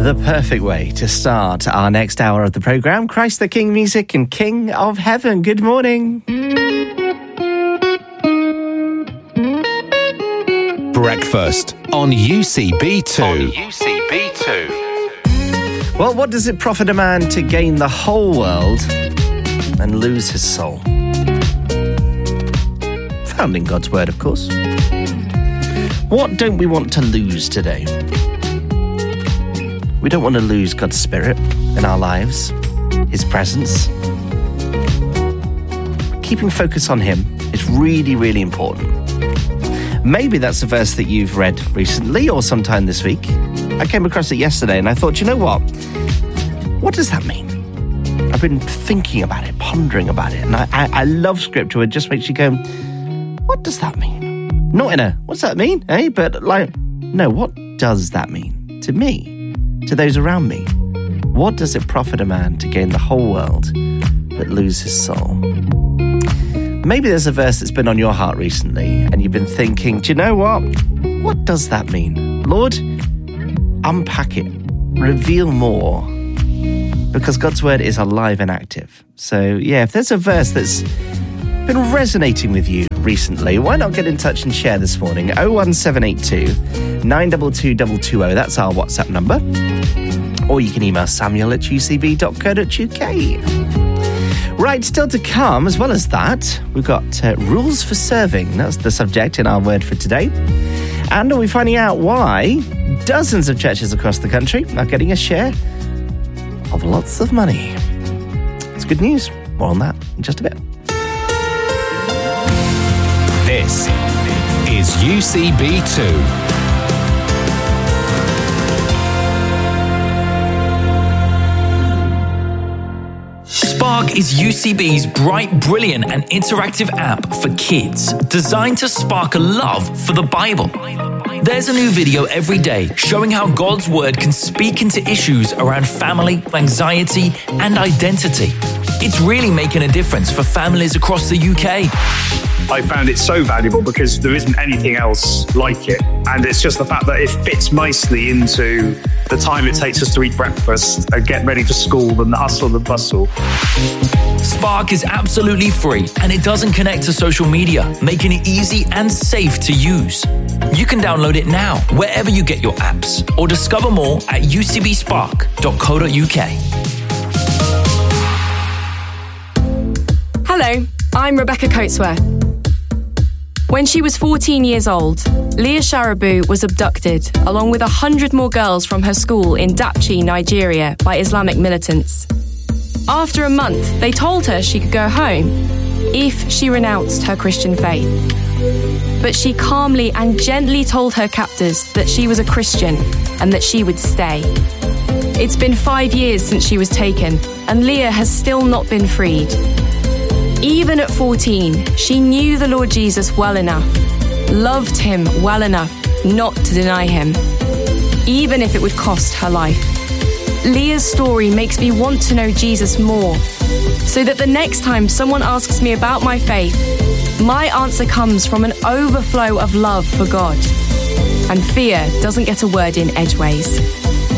The perfect way to start our next hour of the programme. Christ the King music and King of Heaven. Good morning. Breakfast on UCB2. Well, what does it profit a man to gain the whole world and lose his soul? Found in God's word, of course. What don't we want to lose today? We don't want to lose God's Spirit in our lives, His presence. Keeping focus on Him is really, really important. Maybe that's a verse that you've read recently or sometime this week. I came across it yesterday and I thought, you know what? What does that mean? I've been thinking about it, pondering about it, and I love scripture. It just makes you go, what does that mean? Not in a, what's that mean? But like, no, what does that mean to me? To those around me? What does it profit a man to gain the whole world but lose his soul? Maybe there's a verse that's been on your heart recently and you've been thinking, do you know what? What does that mean? Lord, unpack it. Reveal more. Because God's word is alive and active. So yeah, if there's a verse that's been resonating with you recently, why not get in touch and share this morning? 01782 922 220. That's our WhatsApp number. Or you can email samuel@ucb.co.uk. Right, still to come, as well as that, we've got rules for serving. That's the subject in our word for today. And we're finding out why dozens of churches across the country are getting a share of lots of money. It's good news. More on that in just a bit. This is UCB2. Spark is UCB's bright, brilliant and interactive app for kids, designed to spark a love for the Bible. There's a new video every day showing how God's word can speak into issues around family, anxiety and identity. It's really making a difference for families across the UK. I found it so valuable because there isn't anything else like it. And it's just the fact that it fits nicely into the time it takes us to eat breakfast and get ready for school and the hustle and the bustle. Spark is absolutely free and it doesn't connect to social media, making it easy and safe to use. You can download it now wherever you get your apps or discover more at ucbspark.co.uk. Hello, I'm Rebecca Coatsworth. When she was 14 years old, Leah Sharibu was abducted, along with 100 more girls from her school in Dapchi, Nigeria, by Islamic militants. After a month, they told her she could go home if she renounced her Christian faith. But she calmly and gently told her captors that she was a Christian and that she would stay. It's been 5 years since she was taken, and Leah has still not been freed. Even at 14, she knew the Lord Jesus well enough, loved him well enough not to deny him, even if it would cost her life. Leah's story makes me want to know Jesus more, so that the next time someone asks me about my faith, my answer comes from an overflow of love for God, and fear doesn't get a word in edgeways.